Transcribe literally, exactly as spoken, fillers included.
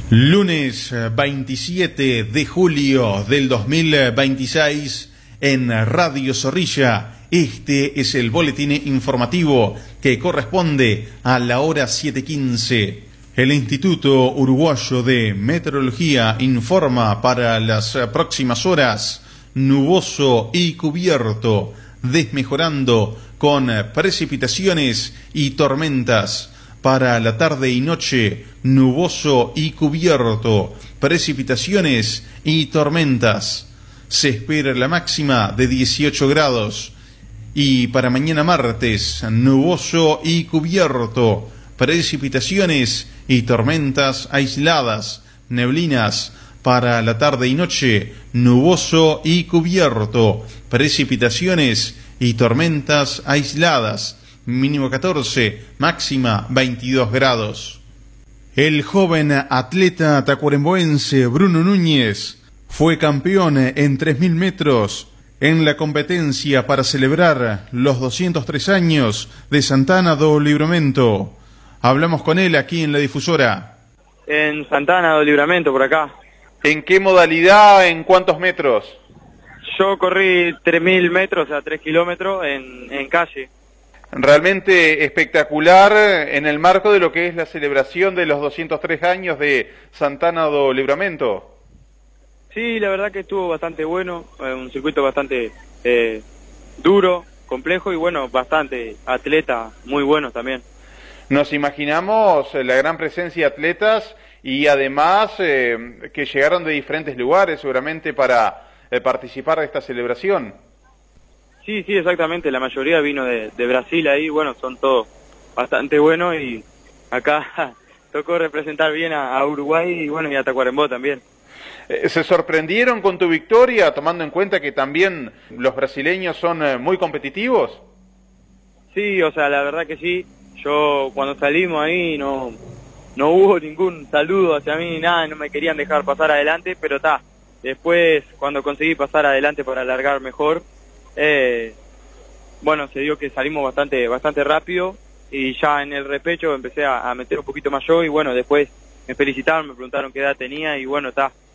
Lunes veintisiete de julio del dos mil veintiséis en Radio Zorrilla. Este es el boletín informativo que corresponde a la hora siete quince. El Instituto Uruguayo de Meteorología informa para las próximas horas nuboso y cubierto, desmejorando con precipitaciones y tormentas. Para la tarde y noche, nuboso y cubierto, precipitaciones y tormentas. Se espera la máxima de dieciocho grados. Y para mañana martes, nuboso y cubierto, precipitaciones y tormentas aisladas, neblinas. Para la tarde y noche, nuboso y cubierto, precipitaciones y tormentas aisladas. Mínimo catorce, máxima veintidós grados. El joven atleta tacuarembóense Bruno Núñez fue campeón en tres mil metros en la competencia para celebrar los doscientos tres años de Santana do Livramento. Hablamos con él aquí en la difusora. En Santana do Livramento, por acá. ¿En qué modalidad, en cuántos metros? Yo corrí tres mil metros, a tres kilómetros en, en calle. Realmente espectacular en el marco de lo que es la celebración de los doscientos tres años de Santana do Livramento. Sí, la verdad que estuvo bastante bueno, eh, un circuito bastante eh, duro, complejo y bueno, bastante atleta, muy bueno también. Nos imaginamos la gran presencia de atletas y además eh, que llegaron de diferentes lugares seguramente para eh, participar de esta celebración. Sí, sí, exactamente, la mayoría vino de, de Brasil ahí, bueno, son todos bastante buenos y acá tocó representar bien a, a Uruguay y bueno, y a Tacuarembó también. Eh, ¿Se sorprendieron con tu victoria, tomando en cuenta que también los brasileños son eh, muy competitivos? Sí, o sea, la verdad que sí, yo cuando salimos ahí no, no hubo ningún saludo hacia mí ni nada, no me querían dejar pasar adelante, pero está, después cuando conseguí pasar adelante para alargar mejor, Eh, bueno, se dio que salimos bastante bastante rápido y ya en el repecho empecé a, a meter un poquito más yo y bueno, después me felicitaron, me preguntaron qué edad tenía y bueno, está,